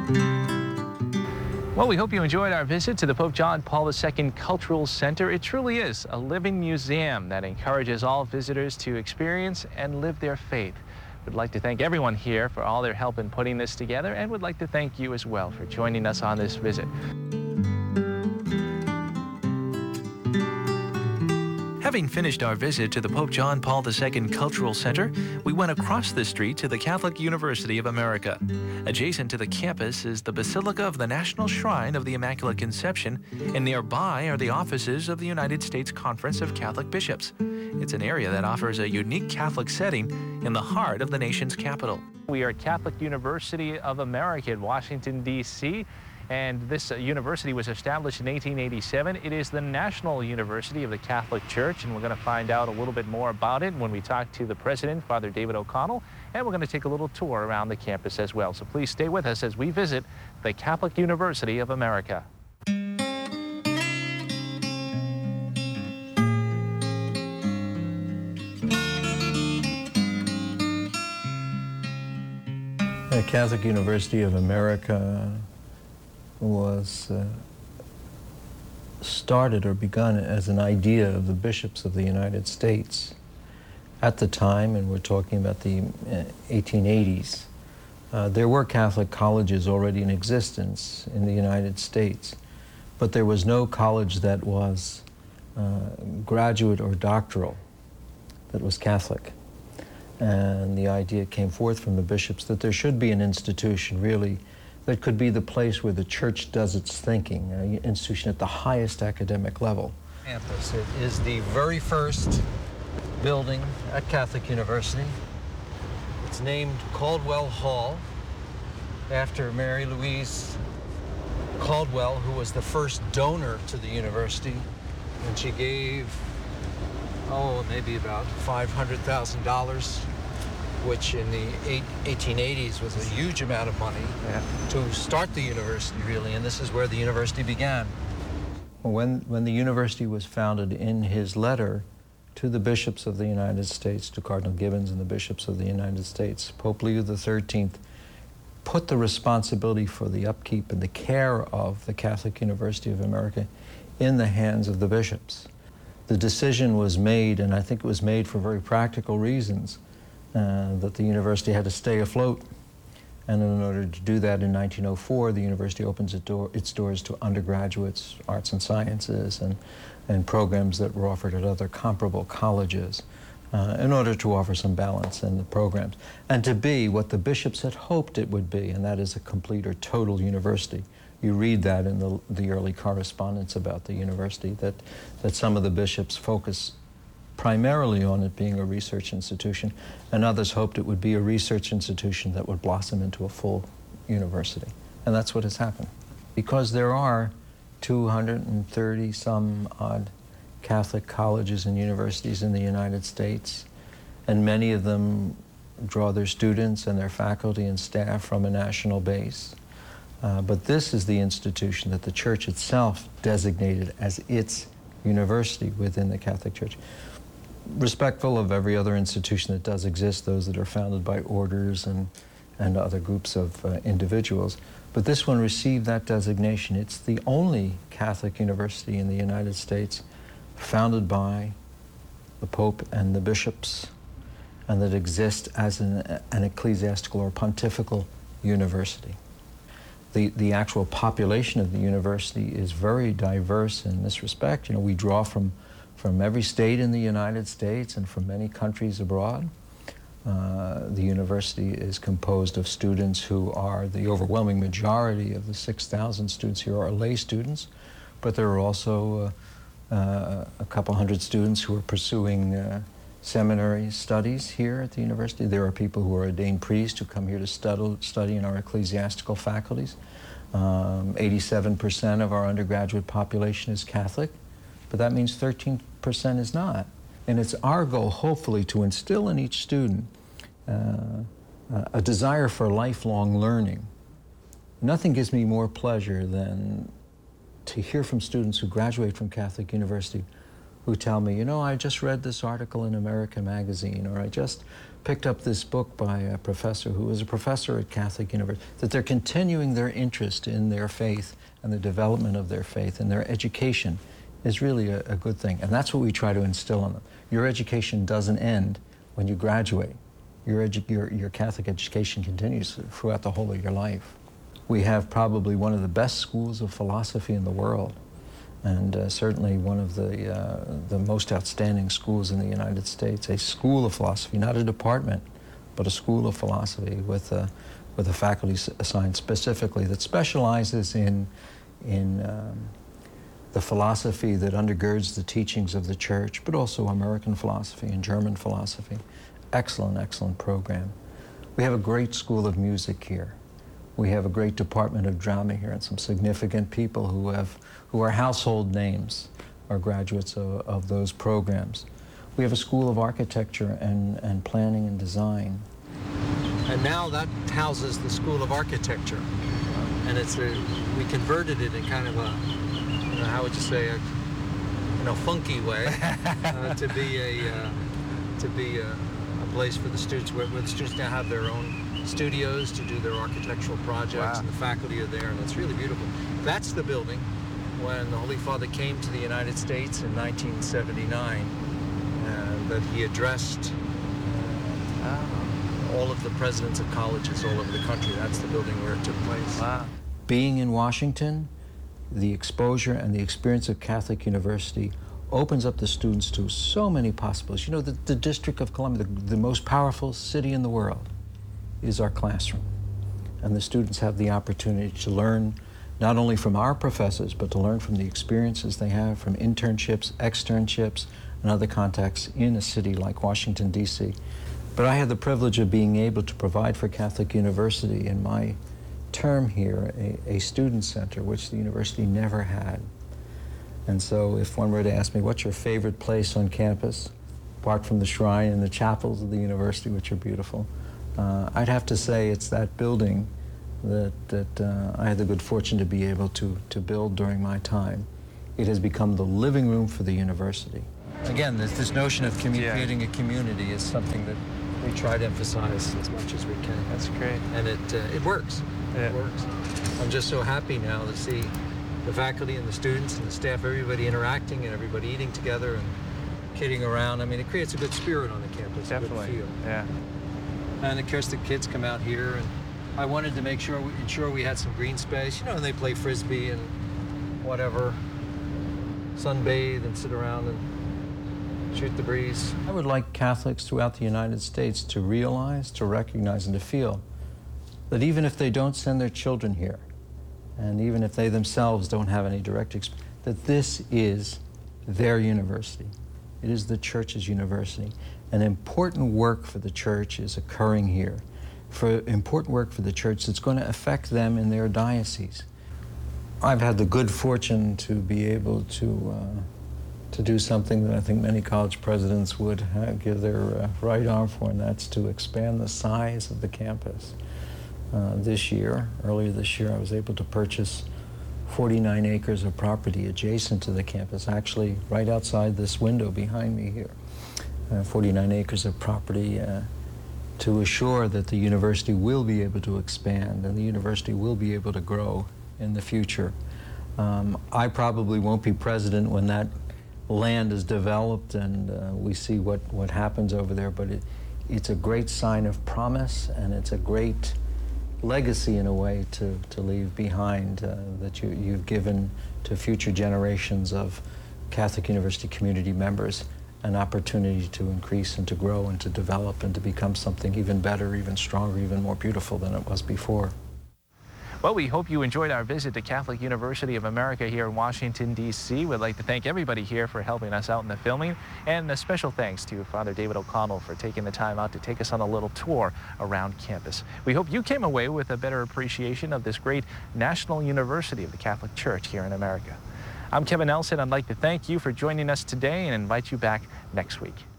Well, we hope you enjoyed our visit to the Pope John Paul II Cultural Center. It truly is a living museum that encourages all visitors to experience and live their faith. We'd like to thank everyone here for all their help in putting this together, and would like to thank you as well for joining us on this visit. Having finished our visit to the Pope John Paul II Cultural Center, we went across the street to the Catholic University of America. Adjacent to the campus is the Basilica of the National Shrine of the Immaculate Conception, and nearby are the offices of the United States Conference of Catholic Bishops. It's an area that offers a unique Catholic setting in the heart of the nation's capital. We are at Catholic University of America in Washington, D.C., and this university was established in 1887. It is the National University of the Catholic Church, and we're going to find out a little bit more about it when we talk to the president, Father David O'Connell, and we're going to take a little tour around the campus as well. So please stay with us as we visit the Catholic University of America. The Catholic University of America was started or begun as an idea of the bishops of the United States. At the time, and we're talking about the 1880s, there were Catholic colleges already in existence in the United States, but there was no college that was graduate or doctoral that was Catholic. And the idea came forth from the bishops that there should be an institution, really, that could be the place where the church does its thinking, an institution at the highest academic level. Campus, it is the very first building at Catholic University. It's named Caldwell Hall after Mary Louise Caldwell, who was the first donor to the university, and she gave, maybe about $500,000, which in the 1880s was a huge amount of money to start the university, really, and this is where the university began. When the university was founded, in his letter to the bishops of the United States, to Cardinal Gibbons and the bishops of the United States, Pope Leo XIII put the responsibility for the upkeep and the care of the Catholic University of America in the hands of the bishops. The decision was made, and I think it was made for very practical reasons, that the university had to stay afloat. And in order to do that, in 1904, the university opens its doors to undergraduates, arts and sciences, and programs that were offered at other comparable colleges, in order to offer some balance in the programs, and to be what the bishops had hoped it would be, and that is a complete or total university. You read that in the early correspondence about the university, that some of the bishops focus primarily on it being a research institution, and others hoped it would be a research institution that would blossom into a full university. And that's what has happened. Because there are 230 some odd Catholic colleges and universities in the United States, and many of them draw their students and their faculty and staff from a national base. But this is the institution that the Church itself designated as its university within the Catholic Church. Respectful of every other institution that does exist, those that are founded by orders and other groups of individuals. But this one received that designation. It's the only Catholic university in the United States founded by the Pope and the bishops, and that exists as an ecclesiastical or pontifical university. The actual population of the university is very diverse in this respect. You know, we draw from every state in the United States and from many countries abroad. The university is composed of students who are, the overwhelming majority of the 6,000 students here are lay students, but there are also a couple hundred students who are pursuing seminary studies here at the university. There are people who are ordained priests who come here to study in our ecclesiastical faculties. 87% of our undergraduate population is Catholic, but that means 13% is not. And it's our goal, hopefully, to instill in each student a desire for lifelong learning. Nothing gives me more pleasure than to hear from students who graduate from Catholic University who tell me, you know, I just read this article in American Magazine, or I just picked up this book by a professor who was a professor at Catholic University, that they're continuing their interest in their faith and the development of their faith, and their education is really a good thing. And that's what we try to instill in them. Your education doesn't end when you graduate. Your Catholic education continues throughout the whole of your life. We have probably one of the best schools of philosophy in the world, and certainly one of the most outstanding schools in the United States. A school of philosophy, not a department, but a school of philosophy with a faculty assigned specifically that specializes in the philosophy that undergirds the teachings of the Church, but also American philosophy and German philosophy. Excellent, excellent program. We have a great school of music here. We have a great department of drama here, and some significant people who are household names are graduates of those programs. We have a school of architecture and planning and design. And now that houses the School of Architecture. And we converted it in kind of a, how would you say, a funky way to be a place for the students, where the students now have their own studios to do their architectural projects. Wow. And the faculty are there, and it's really beautiful. That's the building when the Holy Father came to the United States in 1979, that he addressed all of the presidents of colleges all over the country. That's the building where it took place. Wow. Being in Washington, the exposure and the experience of Catholic University opens up the students to so many possibilities. You know, the District of Columbia, the most powerful city in the world, is our classroom. And the students have the opportunity to learn not only from our professors, but to learn from the experiences they have from internships, externships, and other contacts in a city like Washington, D.C. But I had the privilege of being able to provide for Catholic University in my term here a student center, which the university never had. And so if one were to ask me, what's your favorite place on campus, apart from the shrine and the chapels of the university, which are beautiful, I'd have to say it's that building that I had the good fortune to be able to build during my time. It has become the living room for the university. Again, this notion of creating a community is something that we try to emphasize as much as we can. That's great. And it works. Yeah. It works. I'm just so happy now to see the faculty and the students and the staff, everybody interacting and everybody eating together and kidding around. I mean, it creates a good spirit on the campus. Definitely. A good feel. Yeah. And of course, the kids come out here, and I wanted to make sure we had some green space. You know, and they play frisbee and whatever, sunbathe and sit around and shoot the breeze. I would like Catholics throughout the United States to realize, to recognize, and to feel that even if they don't send their children here, and even if they themselves don't have any direct experience, that this is their university. It is the Church's university. And important work for the Church is occurring here. For important work for the Church that's going to affect them in their diocese. I've had the good fortune to be able to do something that I think many college presidents would give their right arm for, and that's to expand the size of the campus. Earlier this year, I was able to purchase 49 acres of property adjacent to the campus, actually right outside this window behind me here. 49 acres of property to assure that the university will be able to expand and the university will be able to grow in the future. I probably won't be president when that land is developed and we see what happens over there, but it's a great sign of promise, and it's a great legacy in a way to leave behind that you've given to future generations of Catholic University community members an opportunity to increase and to grow and to develop and to become something even better, even stronger, even more beautiful than it was before. Well, we hope you enjoyed our visit to Catholic University of America here in Washington, D.C. We'd like to thank everybody here for helping us out in the filming, and a special thanks to Father David O'Connell for taking the time out to take us on a little tour around campus. We hope you came away with a better appreciation of this great national university of the Catholic Church here in America. I'm Kevin Nelson. I'd like to thank you for joining us today and invite you back next week.